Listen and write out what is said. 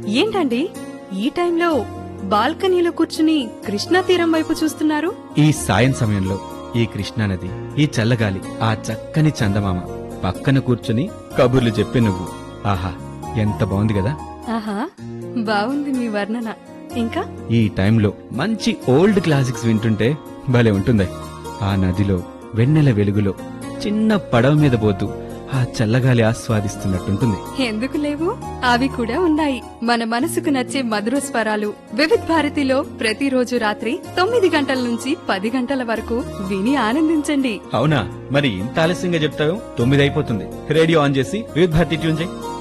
ఏంటండి ఈ టైంలో బాల్కనీలో కూర్చుని కృష్ణా తీరం వైపు చూస్తున్నారు? ఈ సాయం సమయంలో ఈ కృష్ణానది, ఈ చల్లగాలి, ఆ చక్కని చందమామ పక్కన కూర్చుని కబుర్లు చెప్పే నువ్వు. ఆహా, ఎంత బాగుంది కదా. ఆహా, బాగుంది మీ వర్ణన. ఇంకా ఈ టైంలో మంచి ఓల్డ్ క్లాసిక్స్ వింటుంటే భలే ఉంటుంది. ఆ నదిలో వెన్నెల వెలుగులో చిన్న పడవ మీద పోతూ ఆ చల్లగాలి ఆస్వాదిస్తున్నట్టుంటుంది. ఎందుకు లేవు, అవి కూడా ఉన్నాయి. మన మనసుకు నచ్చే మధుర స్వరాలు వివిధ్ భారతిలో ప్రతిరోజు రాత్రి 9 గంటల నుంచి 10 గంటల వరకు విని ఆనందించండి. అవునా, మరి ఇంత ఆలస్యంగా చెప్తావు? 9 అయిపోతుంది. రేడియో ఆన్ చేసి వివిధ భారతి ట్యూన్ చేయి.